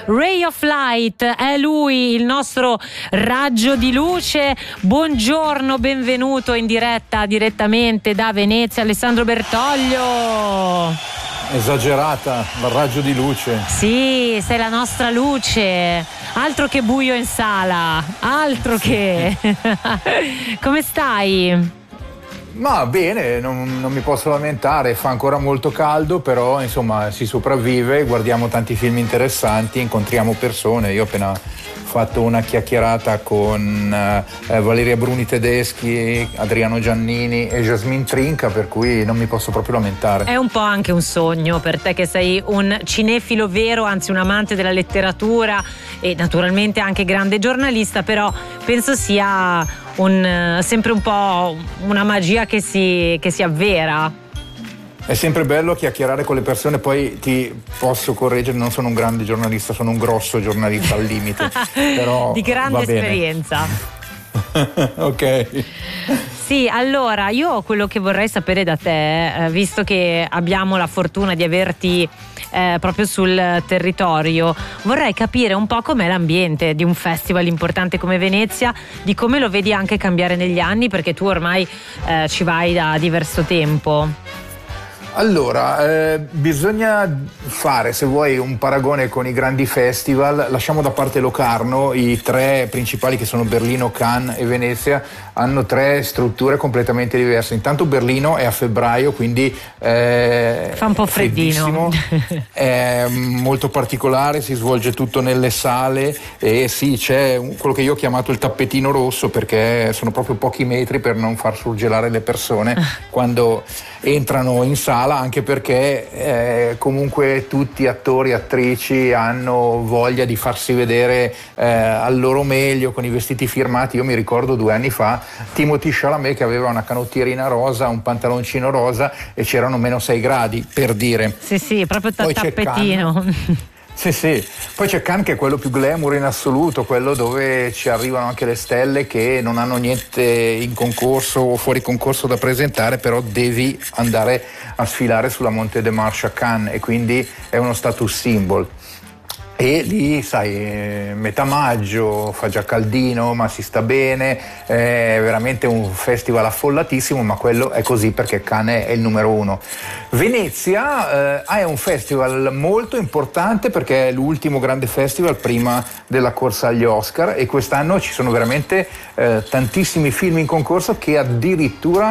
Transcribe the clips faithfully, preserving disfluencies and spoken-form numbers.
Ray of Light, è lui, il nostro raggio di luce. Buongiorno, benvenuto in diretta direttamente da Venezia, Alessandro Bertoglio. Esagerata, il raggio di luce. Sì, sei la nostra luce. Altro che buio in sala, altro che. Come stai? Ma bene, non, non mi posso lamentare, fa ancora molto caldo, però insomma si sopravvive, guardiamo tanti film interessanti, incontriamo persone. Io ho appena fatto una chiacchierata con eh, Valeria Bruni Tedeschi, Adriano Giannini e Jasmine Trinca, per cui non mi posso proprio lamentare. È un po' anche un sogno per te che sei un cinefilo vero, anzi un amante della letteratura e naturalmente anche grande giornalista, però penso sia un, sempre un po' una magia che si, che si avvera. È sempre bello chiacchierare con le persone, poi ti posso correggere, non sono un grande giornalista, sono un grosso giornalista al limite. Però di grande esperienza. Ok. Sì, allora io quello che vorrei sapere da te, eh, visto che abbiamo la fortuna di averti eh, proprio sul territorio, vorrei capire un po' com'è l'ambiente di un festival importante come Venezia, di come lo vedi anche cambiare negli anni, perché tu ormai eh, ci vai da diverso tempo. Allora, eh, bisogna fare, se vuoi, un paragone con i grandi festival. Lasciamo da parte Locarno, i tre principali che sono Berlino, Cannes e Venezia hanno tre strutture completamente diverse. Intanto Berlino è a febbraio, quindi eh, fa un po' freddino, è molto particolare, si svolge tutto nelle sale e sì, c'è un, quello che io ho chiamato il tappetino rosso, perché sono proprio pochi metri per non far surgelare le persone quando entrano in sala, anche perché eh, comunque tutti attori, attrici hanno voglia di farsi vedere eh, al loro meglio con i vestiti firmati. Io mi ricordo due anni fa Timothée Chalamet che aveva una canottierina rosa, un pantaloncino rosa e c'erano meno sei gradi, per dire. Sì, sì, proprio t- tappetino. Sì, sì. Poi c'è Cannes, che è quello più glamour in assoluto, quello dove ci arrivano anche le stelle che non hanno niente in concorso o fuori concorso da presentare, però devi andare a sfilare sulla Monte de Marche a Cannes e quindi è uno status symbol. E lì, sai, metà maggio, fa già caldino, ma si sta bene, è veramente un festival affollatissimo, ma quello è così perché Cannes è il numero uno. Venezia eh, è un festival molto importante perché è l'ultimo grande festival prima della corsa agli Oscar e quest'anno ci sono veramente eh, tantissimi film in concorso che addirittura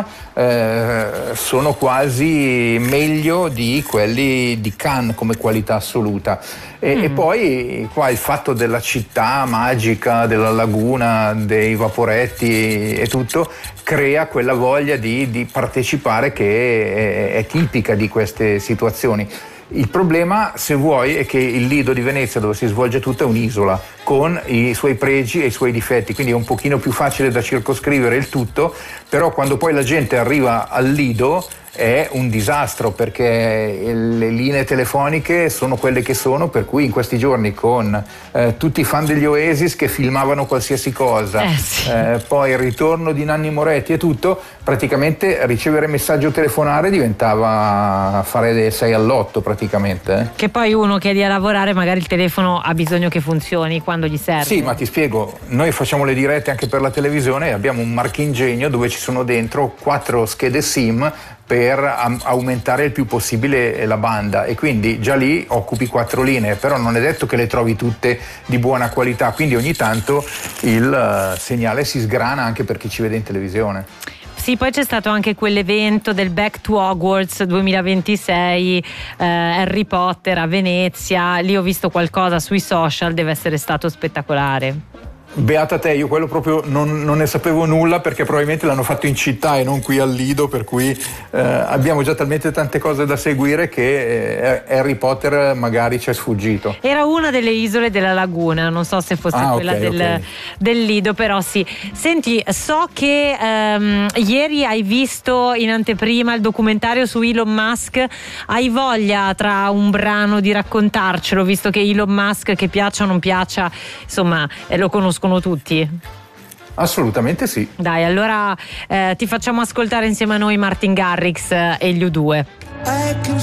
eh, sono quasi meglio di quelli di Cannes come qualità assoluta. E, mm. e poi qua il fatto della città magica, della laguna, dei vaporetti e tutto crea quella voglia di, di partecipare che è, è tipica di queste situazioni. Il problema, se vuoi, è che il Lido di Venezia, dove si svolge tutto, è un'isola con i suoi pregi e i suoi difetti, quindi è un pochino più facile da circoscrivere il tutto, però quando poi la gente arriva al Lido è un disastro perché le linee telefoniche sono quelle che sono, per cui in questi giorni con eh, tutti i fan degli Oasis che filmavano qualsiasi cosa, eh sì. eh, poi il ritorno di Nanni Moretti e tutto, praticamente ricevere messaggio o telefonare diventava fare sei all'otto praticamente. Eh. Che poi uno che è lì a lavorare magari il telefono ha bisogno che funzioni quando gli serve. Sì, ma ti spiego, noi facciamo le dirette anche per la televisione e abbiamo un marchingegno dove ci sono dentro quattro schede SIM per am- aumentare il più possibile la banda e quindi già lì occupi quattro linee, però non è detto che le trovi tutte di buona qualità, quindi ogni tanto il uh, segnale si sgrana anche per chi ci vede in televisione. Sì, poi c'è stato anche quell'evento del Back to Hogwarts duemilaventisei, eh, Harry Potter a Venezia, lì ho visto qualcosa sui social, deve essere stato spettacolare. Beata te, io quello proprio non, non ne sapevo nulla perché probabilmente l'hanno fatto in città e non qui al Lido, per cui eh, abbiamo già talmente tante cose da seguire che eh, Harry Potter magari ci è sfuggito. Era una delle isole della laguna, non so se fosse ah, quella okay, del, okay. del Lido, però sì. Senti, so che ehm, ieri hai visto in anteprima il documentario su Elon Musk, hai voglia tra un brano di raccontarcelo, visto che Elon Musk, che piaccia o non piaccia, insomma eh, lo conoscono tutti? Assolutamente sì. Dai, allora eh, ti facciamo ascoltare insieme a noi Martin Garrix e gli U due.